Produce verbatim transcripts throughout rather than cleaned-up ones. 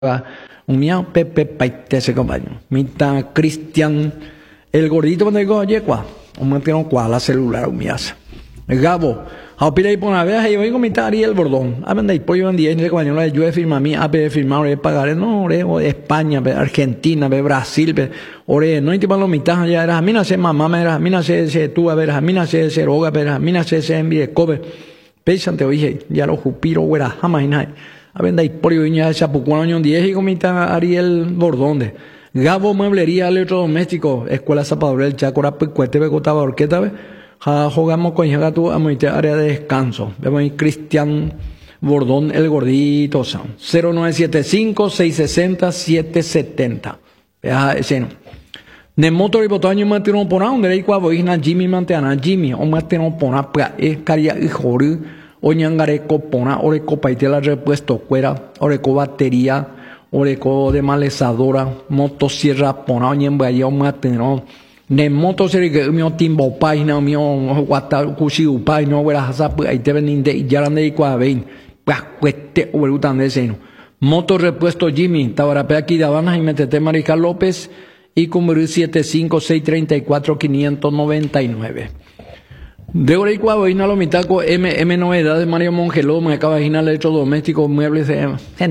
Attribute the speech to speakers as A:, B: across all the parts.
A: un mío Pepe Paite ese compañero. Mita Cristian, el gordito cuando digo, oye, cuá, un mantiene cuál la celular, un mías. El Gabo, a pira y por una vez, yo digo, mita Ariel Bordón. A ver, de pollo en diez, compañero, yo he firmado a mí, a ver, firmado, he pagado, no, ore, España, Argentina, Brasil, ore, no hay tipo los mitad, ya era, a mí nace mamá, me era, a mí nace ese tú, a ver, a mí nace ese roga, a ver, a mí nace ese envío de cobre. Pensante, oye, ya lo jupiro, güera, jamás, nada. A ver, de pollo, viña de Chapucuano, año diez, y comita Ariel Bordón, de Gabo, mueblería, electrodoméstico, escuela zapadora, el Chácora, Picuete, Becotaba, Orqueta, ve. Jugamos con Jagatu a mi área de descanso. Vemos ahí Cristian Bordón, el gordito. cero nueve siete cinco, seis seis cero, siete siete cero. Vea ese no. De motor y botaño mantiene por ahí, donde hay cuavo y na Jimmy mantiene Jimmy, o mantiene por ahí, pues es caria y jori, o ñangareco pona, oreco paitela repuesto cuera, oreco batería, oreco de malezadora, motosierra pona, o ñembaya o mantiene. Ne moto seri que mi timbo página mi wata kushi upai no wera hasap ahí te ven de yarande y cuavein pues cueste urutan de seno moto repuesto Jimmy tabarapé aquí de Habana y metete Marica López y cumbrir siete cinco seis treinta y cuatro quinientos noventa y nueve de hora y cuavein a lo mitaco M M novedad de Mario Mongeló me acaba de imaginar electrodoméstico muebles de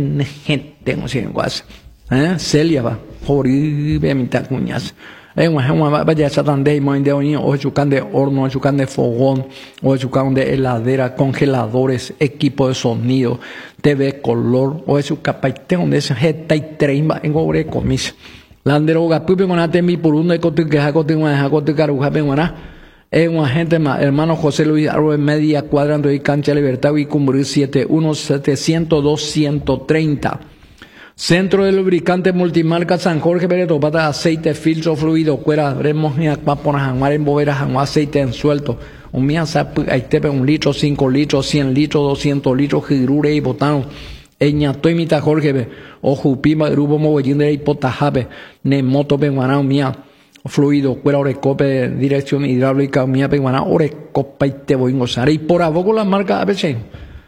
A: gente no sé guas eh Celia va horrible mitaco cuñas. Es una vaya satán de de hoy o chucan de horno, o chucan de fogón, o chucan de heladera, congeladores, equipo de sonido, T V color, o su capaite donde es jeta y treimba en obre comis. Landero gapupe con ate mi por uno de cote que jacote una jacote caruja penguana. Es un agente más, hermano José Luis Arroyo media cuadrando y cancha libertad y cumbrir siete uno setecientos dos ciento treinta. Centro de lubricante multimarca San Jorge Beretopata, aceite, filtro fluido, cuera, remos ni aquapona, januar en bovera, januar aceite en suelto. Un mía sap, hay tepe un litro, cinco litros, cien litros, doscientos litros, girure y botano. Eñato y mita Jorge, o jupima, grupo movellín de hipotajabe, ne moto penguana, mía, fluido, cuera, orecope, dirección hidráulica, mía penguana, orecopa y te voy a gozar. Y por aboco la marca A B C.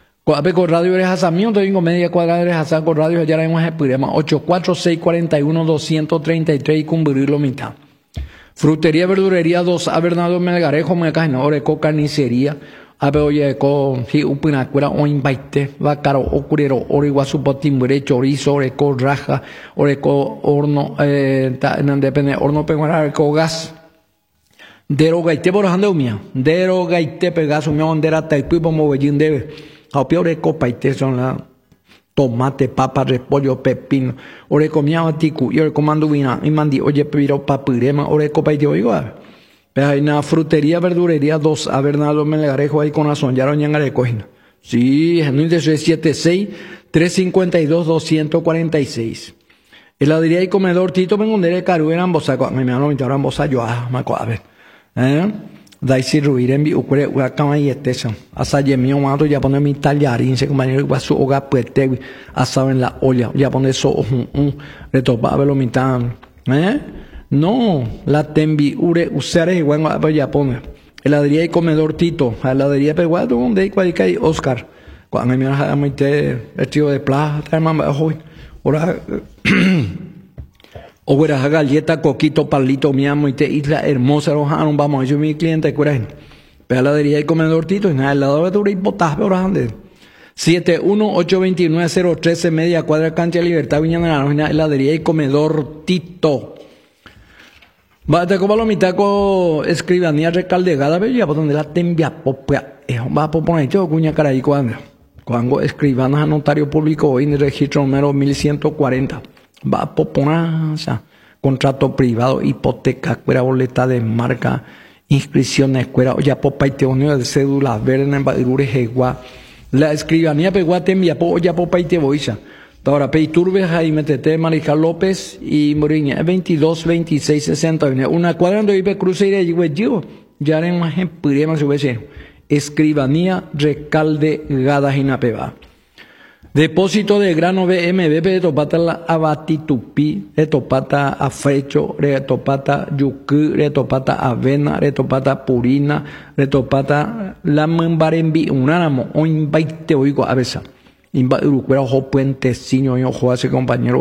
A: Con radio eres asamión, tengo media cuadrada eres asam con radio, ya hemos expirado ocho cuatro seis cuatro uno dos tres tres y cumplirlo mitad. Frutería, verdurería dos, a Bernardo Melgarejo, me cae, no, oreco, carnicería, a ver, oye, con, si, upina, cuera, o invite, va caro, o curero, origuasu, potimbre, chorizo, oreco, raja, oreco, horno, eh, depende, horno, penguana, oreco, gas. Derogaite, por ejemplo, mía, derogaite, pegaso, mi ondera, taipu, como bellín debe. A peor de copa y te son la tomate, papa, repollo, pepino. Ore comía baticu y ore comando vina y mandi oye pero papirema ore copa y te oigo. Pero hay una frutería, verdurería dos a Bernardo Melgarejo ahí con la sonyaron y en arecoina. Sí, es no es siete seis tres cinco dos dos cuatro seis. Heladería y comedor Tito Mengondere Caru en Ambosa. Me me han invitado a Ambosa yo a Maco a ver. ¿Eh? Daisy Ruirembi, Ucre, Uacama y Etesa. Asa yemio, mato, ya pone mi tallarín, se compañero, guasu, hoga, puete, asado en la olla, ya pone eso, un, un, retopábelo mitad. ¿Eh? No, la tembi, ure, usare, igual, ya pone. Heladería y comedor Tito, heladería peguado, donde hay cualquier hay Oscar. Cuando me ha mete el tío de plata, trae mamá, hoy, ahora, o fuera galleta, coquito, palito, mi amo y te isla hermosa, rojaron, vamos, yo mi cliente, curen. Peladería y comedor Tito, y nada, el lado de y botas, pero ande. siete uno ocho dos nueve cero uno tres, media cuadra, cancha de libertad, viña de la nómina, heladería y comedor Tito. Va, te copa lo mitaco, escribanía recaldegada, pero ya por donde la tembia, popea, va a poner yo, cuña caray, cuando, cuando escribanos a notario público, hoy en el registro número mil ciento cuarenta. Va a poner, o sea, contrato privado, hipoteca, cuera, boleta de marca, inscripciones, cuera, ya popa y te unió de cédula verde en Badurure, Jegua. La escribanía pegua te envía, ya popa y te voiza. Ahora, Peiturbe, Jaime Tete, Marica López y Moriña, veintidós, veintiséis, sesenta y uno. Una cuadra donde vive cruce y de yo, ya haré más en Purema, su vecino. Escribanía, Recalde, Gada, Jinapeba. Depósito de grano B M B de topata la abatitupi, de topata afrecho, de topata yuku, de topata avena, de topata purina, de topata la membarembi, un ánimo, o invite oigo a veces. Imba urucuera ojo puenteciño, ojo a ese compañero